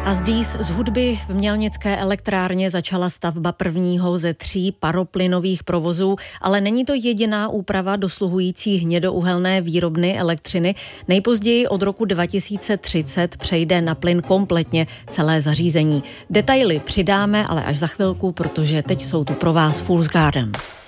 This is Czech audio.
A z hudby v mělnické elektrárně začala stavba prvního ze 3 paroplynových provozů, ale není to jediná úprava dosluhující hnědouhelné výrobny elektřiny. Nejpozději od roku 2030 přejde na plyn kompletně celé zařízení. Detaily přidáme, ale až za chvilku, protože teď jsou tu pro vás Fool's Garden.